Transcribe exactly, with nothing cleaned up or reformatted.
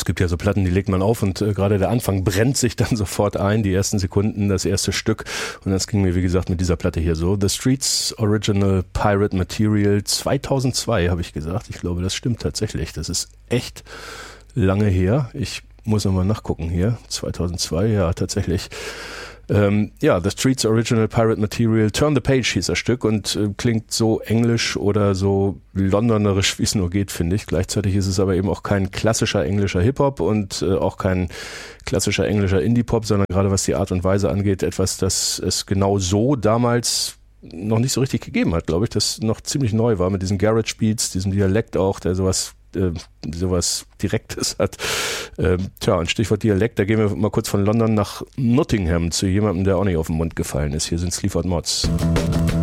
Es gibt ja so Platten, die legt man auf und äh, gerade der Anfang brennt sich dann sofort ein, die ersten Sekunden, das erste Stück. Und das ging mir, wie gesagt, mit dieser Platte hier so. The Streets Original Pirate Material zweitausendzwei, habe ich gesagt. Ich glaube, das stimmt tatsächlich. Das ist echt lange her. Ich muss nochmal nachgucken hier. zweitausendzwei, ja, tatsächlich. Ähm, ja, The Streets Original Pirate Material, Turn the Page hieß das Stück und äh, klingt so englisch oder so londonerisch, wie es nur geht, finde ich. Gleichzeitig ist es aber eben auch kein klassischer englischer Hip-Hop und äh, auch kein klassischer englischer Indie-Pop, sondern gerade was die Art und Weise angeht, etwas, das es genau so damals noch nicht so richtig gegeben hat, glaube ich, das noch ziemlich neu war mit diesen Garage Beats, diesem Dialekt auch, der sowas äh, sowas Direktes hat. Ähm, tja, und Stichwort Dialekt, da gehen wir mal kurz von London nach Nottingham zu jemandem, der auch nicht auf den Mund gefallen ist. Hier sind Sleaford Mods.